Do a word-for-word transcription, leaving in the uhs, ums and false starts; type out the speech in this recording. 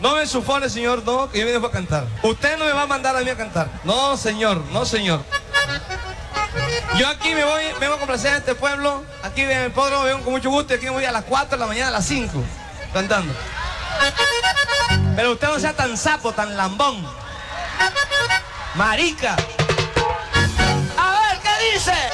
No me supone, señor, no, que yo vine a cantar. Usted no me va a mandar a mí a cantar. No, señor, no, señor. Yo aquí me voy, vengo a complacer a este pueblo. Aquí en el podro, vengo con mucho gusto y aquí me voy a las cuatro de la mañana, a las cinco, cantando. Pero usted no sea tan sapo, tan lambón. Marica. A ver, ¿qué dice?